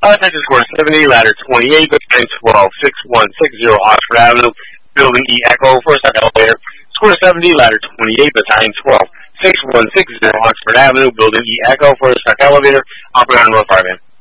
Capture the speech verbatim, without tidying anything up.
Uh, Texas score seventy, ladder twenty-eight, battalion twelve, six one six zero, Oxford Avenue, building E Echo, first time elevator. Score seventy, ladder twenty-eight, battalion twelve, six one six zero, Oxford Avenue, building E Echo, first time elevator, operator on North Fireman.